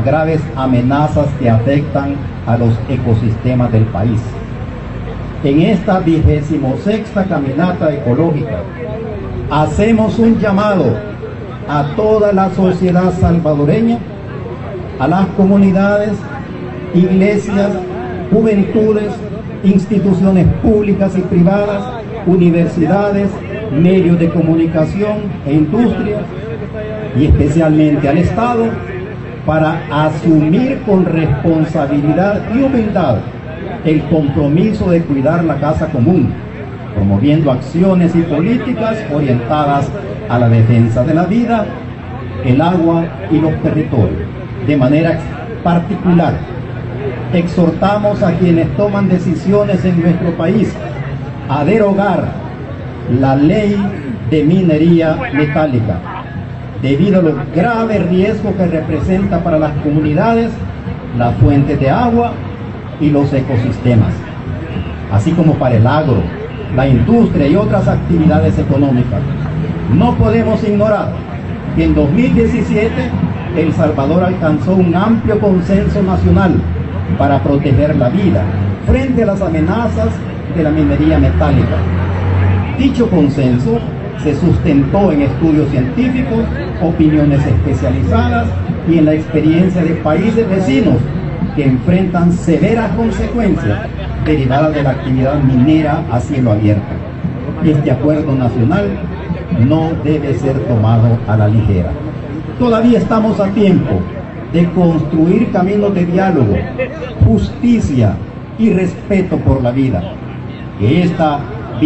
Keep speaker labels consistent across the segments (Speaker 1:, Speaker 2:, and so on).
Speaker 1: graves amenazas que afectan a los ecosistemas del país. En esta 26ª caminata ecológica hacemos un llamado a toda la sociedad salvadoreña, a las comunidades, iglesias, juventudes, instituciones públicas y privadas, universidades, medios de comunicación e industria, y especialmente al Estado, para asumir con responsabilidad y humildad el compromiso de cuidar la casa común, promoviendo acciones y políticas orientadas a la defensa de la vida, el agua y los territorios. De manera particular, exhortamos a quienes toman decisiones en nuestro país a derogar la ley de minería metálica, debido a los graves riesgos que representa para las comunidades, las fuentes de agua y los ecosistemas, así como para el agro, la industria y otras actividades económicas. No podemos ignorar que en 2017 El Salvador alcanzó un amplio consenso nacional para proteger la vida frente a las amenazas de la minería metálica. Dicho consenso se sustentó en estudios científicos, opiniones especializadas y en la experiencia de países vecinos que enfrentan severas consecuencias derivadas de la actividad minera a cielo abierto. Este acuerdo nacional no debe ser tomado a la ligera. Todavía estamos a tiempo de construir caminos de diálogo, justicia y respeto por la vida. Que esta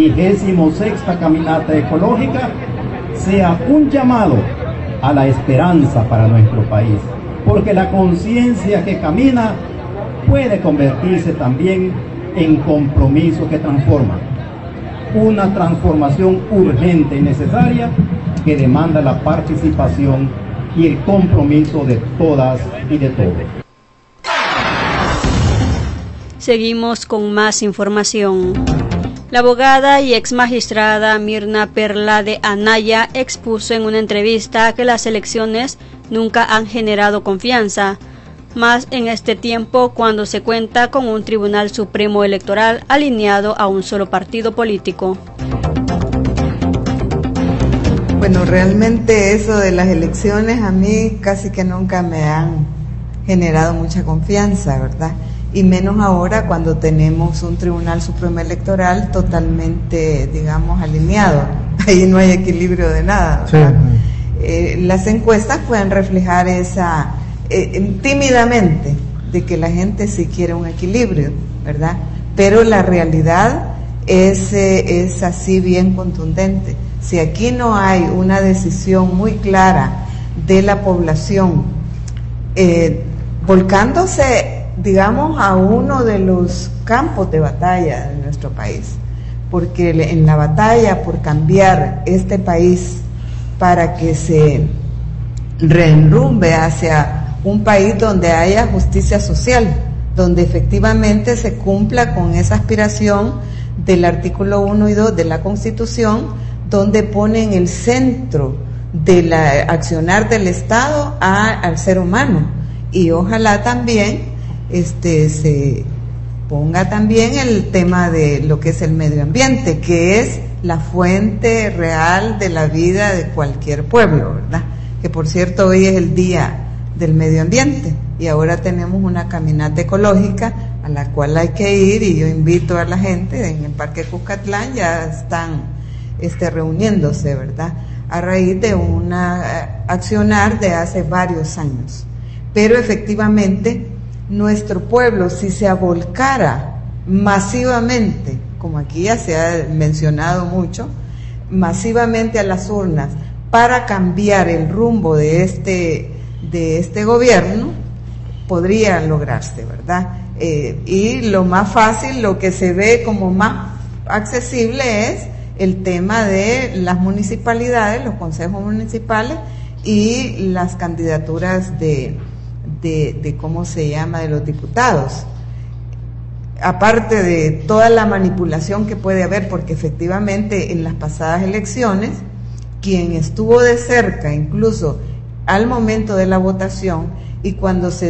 Speaker 1: 26ª caminata ecológica sea un llamado a la esperanza para nuestro país, porque la conciencia que camina puede convertirse también en compromiso que transforma. Una transformación urgente y necesaria que demanda la participación y el compromiso de todas y de todos.
Speaker 2: Seguimos con más información. La abogada y ex magistrada Mirna Perla de Anaya expuso en una entrevista que las elecciones nunca han generado confianza, más en este tiempo cuando se cuenta con un Tribunal Supremo Electoral alineado a un solo partido político.
Speaker 3: Bueno, realmente eso de las elecciones a mí casi que nunca me han generado mucha confianza, ¿verdad? Y menos ahora cuando tenemos un Tribunal Supremo Electoral totalmente, digamos, alineado. Ahí no hay equilibrio de nada, ¿verdad? Sí. Las encuestas pueden reflejar esa, tímidamente, de que la gente sí quiere un equilibrio, ¿verdad? Pero la realidad es así bien contundente. Si aquí no hay una decisión muy clara de la población, volcándose, digamos, a uno de los campos de batalla de nuestro país, porque en la batalla por cambiar este país para que se reenrumbe hacia un país donde haya justicia social, donde efectivamente se cumpla con esa aspiración del artículo 1 y 2 de la Constitución, donde pone en el centro del accionar del Estado al ser humano, y ojalá también se ponga también el tema de lo que es el medio ambiente, que es la fuente real de la vida de cualquier pueblo, ¿verdad? Que por cierto hoy es el Día del Medio Ambiente y ahora tenemos una caminata ecológica a la cual hay que ir, y yo invito a la gente en el Parque Cuscatlán, ya están reuniéndose, ¿verdad? A raíz de una accionar de hace varios años. Pero efectivamente nuestro pueblo, si se avolcara masivamente, como aquí ya se ha mencionado mucho, masivamente a las urnas para cambiar el rumbo de este gobierno, podría lograrse, ¿verdad? Y lo más fácil, lo que se ve como más accesible es el tema de las municipalidades, los consejos municipales y las candidaturas de ¿cómo se llama?, de los diputados. Aparte de toda la manipulación que puede haber, porque efectivamente en las pasadas elecciones, quien estuvo de cerca, incluso al momento de la votación, y cuando se